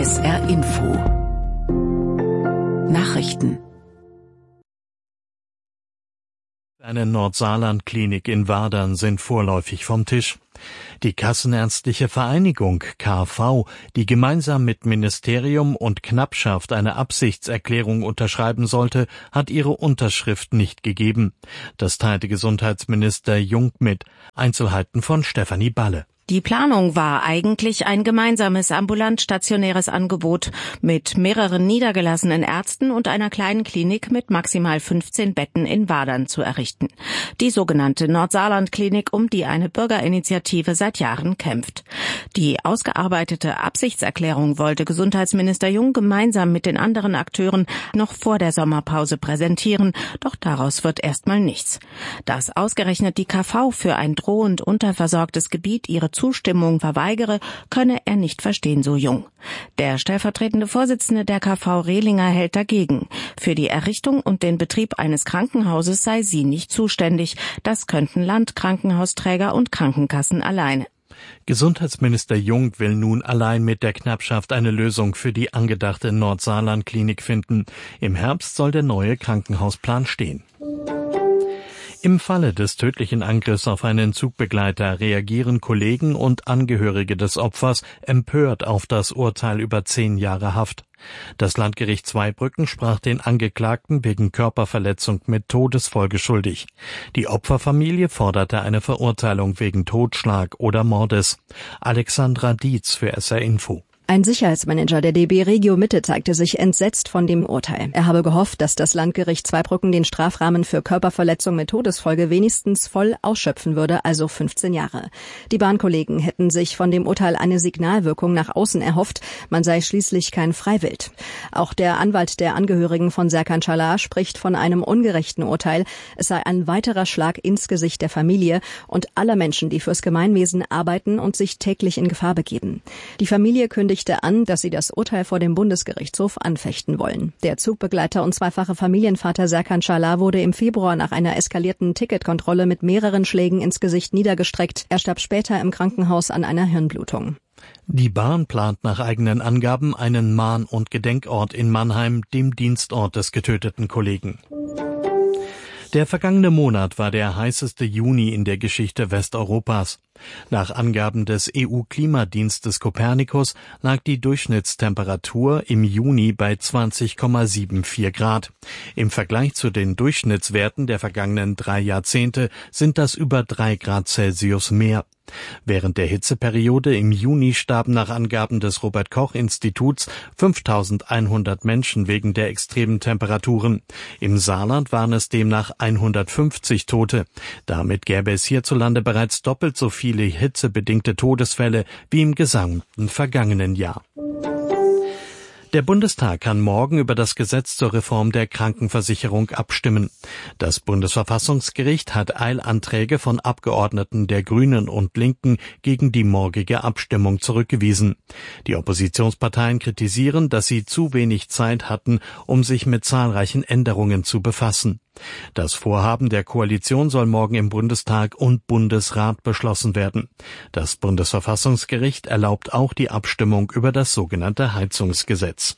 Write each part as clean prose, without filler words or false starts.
SR Info Nachrichten. Eine Nordsaarland-Klinik in Wadern sind vorläufig vom Tisch. Die Kassenärztliche Vereinigung KV, die gemeinsam mit Ministerium und Knappschaft eine Absichtserklärung unterschreiben sollte, hat ihre Unterschrift nicht gegeben. Das teilte Gesundheitsminister Jung mit. Einzelheiten von Stefanie Balle. Die Planung war eigentlich ein gemeinsames ambulant-stationäres Angebot mit mehreren niedergelassenen Ärzten und einer kleinen Klinik mit maximal 15 Betten in Wadern zu errichten. Die sogenannte Nordsaarland-Klinik, um die eine Bürgerinitiative seit Jahren kämpft. Die ausgearbeitete Absichtserklärung wollte Gesundheitsminister Jung gemeinsam mit den anderen Akteuren noch vor der Sommerpause präsentieren, doch daraus wird erstmal nichts. Dass ausgerechnet die KV für ein drohend unterversorgtes Gebiet ihre Zustimmung verweigere, könne er nicht verstehen, so Jung. Der stellvertretende Vorsitzende der KV Rehlinger hält dagegen. Für die Errichtung und den Betrieb eines Krankenhauses sei sie nicht zuständig. Das könnten Landkrankenhausträger und Krankenkassen alleine. Gesundheitsminister Jung will nun allein mit der Knappschaft eine Lösung für die angedachte Nordsaarland-Klinik finden. Im Herbst soll der neue Krankenhausplan stehen. Im Falle des tödlichen Angriffs auf einen Zugbegleiter reagieren Kollegen und Angehörige des Opfers empört auf das Urteil über 10 Jahre Haft. Das Landgericht Zweibrücken sprach den Angeklagten wegen Körperverletzung mit Todesfolge schuldig. Die Opferfamilie forderte eine Verurteilung wegen Totschlag oder Mordes. Alexandra Dietz für SR Info. Ein Sicherheitsmanager der DB Regio Mitte zeigte sich entsetzt von dem Urteil. Er habe gehofft, dass das Landgericht Zweibrücken den Strafrahmen für Körperverletzung mit Todesfolge wenigstens voll ausschöpfen würde, also 15 Jahre. Die Bahnkollegen hätten sich von dem Urteil eine Signalwirkung nach außen erhofft, man sei schließlich kein Freiwild. Auch der Anwalt der Angehörigen von Serkan Çalar spricht von einem ungerechten Urteil. Es sei ein weiterer Schlag ins Gesicht der Familie und aller Menschen, die fürs Gemeinwesen arbeiten und sich täglich in Gefahr begeben. Die Familie kündigte an, dass sie das Urteil vor dem Bundesgerichtshof anfechten wollen. Der Zugbegleiter und zweifache Familienvater Serkan Çalar wurde im Februar nach einer eskalierten Ticketkontrolle mit mehreren Schlägen ins Gesicht niedergestreckt. Er starb später im Krankenhaus an einer Hirnblutung. Die Bahn plant nach eigenen Angaben einen Mahn- und Gedenkort in Mannheim, dem Dienstort des getöteten Kollegen. Der vergangene Monat war der heißeste Juni in der Geschichte Westeuropas. Nach Angaben des EU-Klimadienstes Copernicus lag die Durchschnittstemperatur im Juni bei 20,74 Grad. Im Vergleich zu den Durchschnittswerten der vergangenen 3 Jahrzehnte sind das über 3 Grad Celsius mehr. Während der Hitzeperiode im Juni starben nach Angaben des Robert-Koch-Instituts 5.100 Menschen wegen der extremen Temperaturen. Im Saarland waren es demnach 150 Tote. Damit gäbe es hierzulande bereits doppelt so viele hitzebedingte Todesfälle wie im gesamten vergangenen Jahr. Der Bundestag kann morgen über das Gesetz zur Reform der Krankenversicherung abstimmen. Das Bundesverfassungsgericht hat Eilanträge von Abgeordneten der Grünen und Linken gegen die morgige Abstimmung zurückgewiesen. Die Oppositionsparteien kritisieren, dass sie zu wenig Zeit hatten, um sich mit zahlreichen Änderungen zu befassen. Das Vorhaben der Koalition soll morgen im Bundestag und Bundesrat beschlossen werden. Das Bundesverfassungsgericht erlaubt auch die Abstimmung über das sogenannte Heizungsgesetz.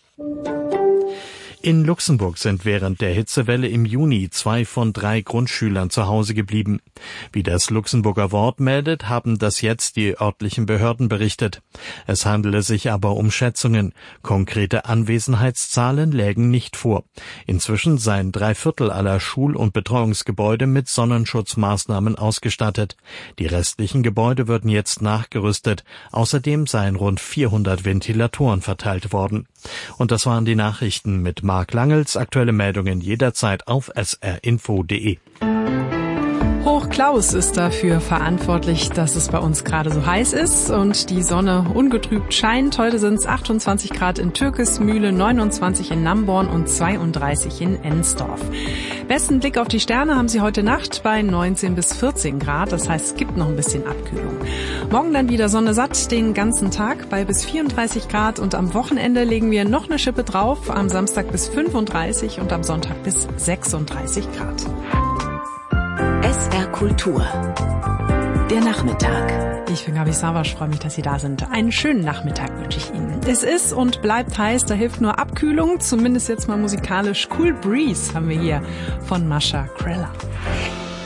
In Luxemburg sind während der Hitzewelle im Juni 2 von 3 Grundschülern zu Hause geblieben. Wie das Luxemburger Wort meldet, haben das jetzt die örtlichen Behörden berichtet. Es handele sich aber um Schätzungen. Konkrete Anwesenheitszahlen lägen nicht vor. Inzwischen seien 3/4 aller Schul- und Betreuungsgebäude mit Sonnenschutzmaßnahmen ausgestattet. Die restlichen Gebäude würden jetzt nachgerüstet. Außerdem seien rund 400 Ventilatoren verteilt worden. Und das waren die Nachrichten mit Marc Langels. Aktuelle Meldungen jederzeit auf srinfo.de. Klaus ist dafür verantwortlich, dass es bei uns gerade so heiß ist und die Sonne ungetrübt scheint. Heute sind es 28 Grad in Türkismühle, 29 in Namborn und 32 in Ensdorf. Besten Blick auf die Sterne haben Sie heute Nacht bei 19 bis 14 Grad. Das heißt, es gibt noch ein bisschen Abkühlung. Morgen dann wieder Sonne satt den ganzen Tag bei bis 34 Grad und am Wochenende legen wir noch eine Schippe drauf. Am Samstag bis 35 und am Sonntag bis 36 Grad. SR Kultur. Der Nachmittag. Ich bin Gabi Savasch, freue mich, dass Sie da sind. Einen schönen Nachmittag wünsche ich Ihnen. Es ist und bleibt heiß, da hilft nur Abkühlung, zumindest jetzt mal musikalisch. Cool Breeze haben wir hier von Mascha Kreller.